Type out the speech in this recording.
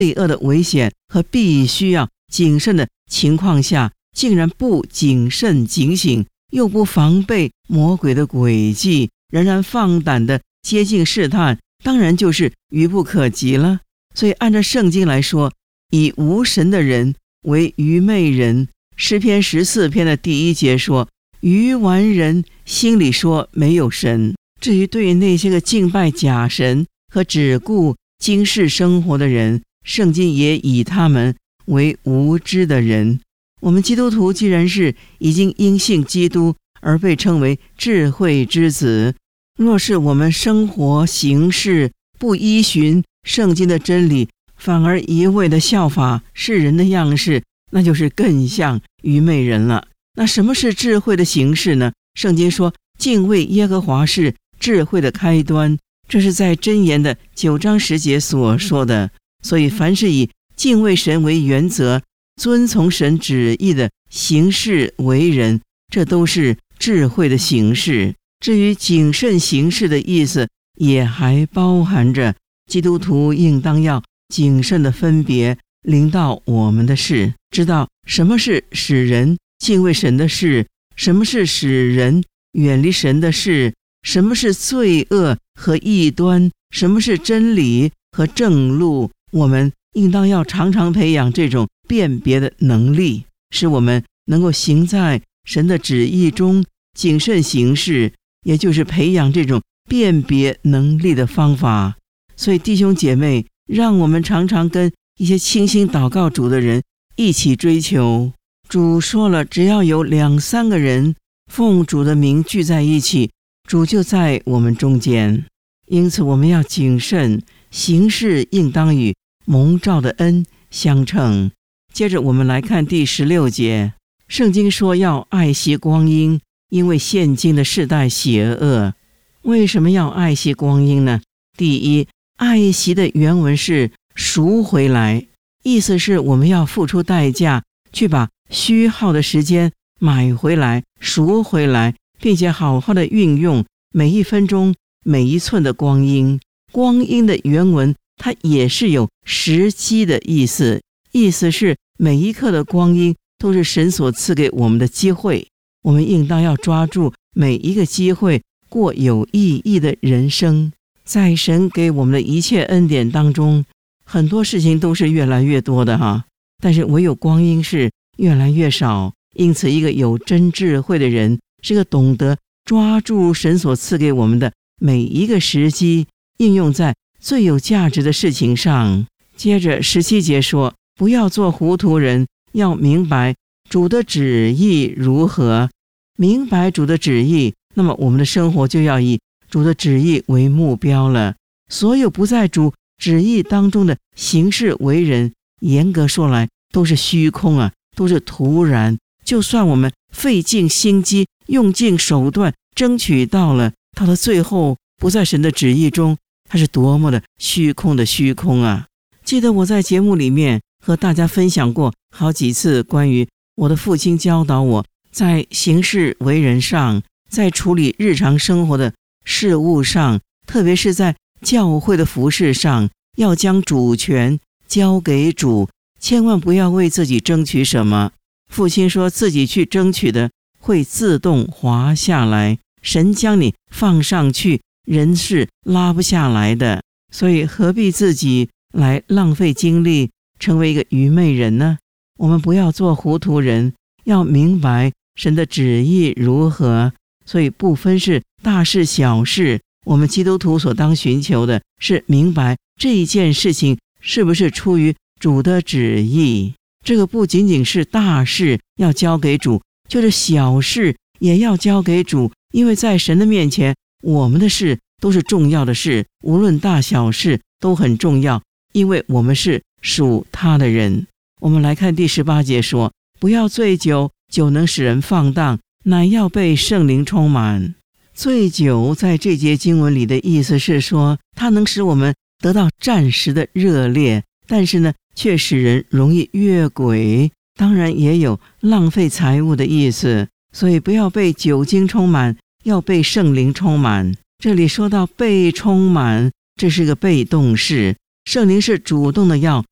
罪恶的危险和必须要谨慎的情况下，竟然不谨慎警醒，又不防备魔鬼的诡计，仍然放胆的接近试探，当然就是愚不可及了。所以按照圣经来说，以无神的人为愚昧人。诗篇14篇的第1节说，愚顽人心里说没有神。至于对于那些个敬拜假神和只顾今世生活的人，圣经也以他们为无知的人。我们基督徒既然是已经因信基督而被称为智慧之子，若是我们生活行事不依循圣经的真理，反而一味的效法世人的样式，那就是更像愚昧人了。那什么是智慧的行事呢？圣经说，敬畏耶和华是智慧的开端，这是在箴言的9章10节所说的。所以凡是以敬畏神为原则，遵从神旨意的行事为人，这都是智慧的行事。至于谨慎行事的意思，也还包含着基督徒应当要谨慎的分别临到我们的事，知道什么是使人敬畏神的事，什么是使人远离神的事，什么是罪恶和异端，什么是真理和正路。我们应当要常常培养这种辨别的能力，使我们能够行在神的旨意中，谨慎行事，也就是培养这种辨别能力的方法。所以弟兄姐妹，让我们常常跟一些倾心祷告主的人一起追求。主说了，只要有2、3个人奉主的名聚在一起，主就在我们中间。因此我们要谨慎行事，应当与蒙召的恩相称。接着我们来看第16节，圣经说要爱惜光阴，因为现今的世代邪恶。为什么要爱惜光阴呢？第一，爱惜的原文是赎回来，意思是我们要付出代价去把虚耗的时间买回来，赎回来，并且好好的运用每一分钟每一寸的光阴。光阴的原文它也是有时机的意思，意思是每一刻的光阴都是神所赐给我们的机会，我们应当要抓住每一个机会，过有意义的人生。在神给我们的一切恩典当中，很多事情都是越来越多的哈，但是唯有光阴是越来越少。因此一个有真智慧的人是个懂得抓住神所赐给我们的每一个时机，应用在最有价值的事情上。接着17节说，不要做糊涂人，要明白主的旨意如何。明白主的旨意，那么我们的生活就要以主的旨意为目标了。所有不在主旨意当中的行事为人，严格说来都是虚空啊，都是徒然。就算我们费尽心机，用尽手段争取到了最后不在神的旨意中，它是多么的虚空的虚空啊！记得我在节目里面和大家分享过好几次关于我的父亲教导我，在行事为人上，在处理日常生活的事物上，特别是在教会的服事上，要将主权交给主，千万不要为自己争取什么。父亲说，自己去争取的会自动滑下来，神将你放上去，人是拉不下来的。所以何必自己来浪费精力，成为一个愚昧人呢？我们不要做糊涂人，要明白神的旨意如何。所以不分是大事小事，我们基督徒所当寻求的是明白这一件事情是不是出于主的旨意。这个不仅仅是大事要交给主，就是小事也要交给主，因为在神的面前，我们的事都是重要的事，无论大小事都很重要，因为我们是属他的人。我们来看第18节说，不要醉酒，酒能使人放荡，乃要被圣灵充满。醉酒在这节经文里的意思是说，它能使我们得到暂时的热烈，但是呢，却使人容易越轨，当然也有浪费财物的意思。所以不要被酒精充满，要被圣灵充满。这里说到被充满，这是个被动式，圣灵是主动的要